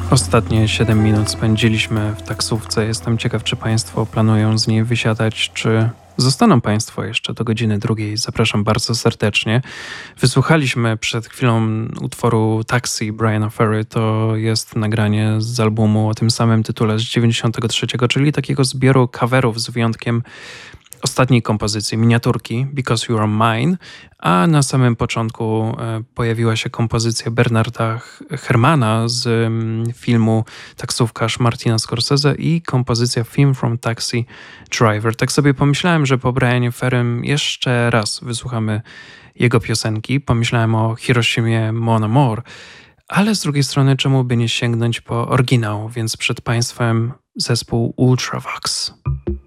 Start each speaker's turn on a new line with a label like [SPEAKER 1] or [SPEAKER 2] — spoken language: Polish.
[SPEAKER 1] Ostatnie 7 minut spędziliśmy w taksówce. Jestem ciekaw, czy Państwo planują z niej wysiadać, czy zostaną Państwo jeszcze do godziny drugiej. Zapraszam bardzo serdecznie. Wysłuchaliśmy przed chwilą utworu Taxi Briana Ferry. To jest nagranie z albumu o tym samym tytule z 93, czyli takiego zbioru coverów z wyjątkiem ostatniej kompozycji, miniaturki Because You Are Mine, a na samym początku pojawiła się kompozycja Bernarda Herrmana z filmu Taksówkarz Martina Scorsese i kompozycja Theme from Taxi Driver. Tak sobie pomyślałem, że po Brianie Ferrym jeszcze raz wysłuchamy jego piosenki. Pomyślałem o Hiroshimie Mon Amour, ale z drugiej strony czemu by nie sięgnąć po oryginał, więc przed Państwem zespół Ultravox.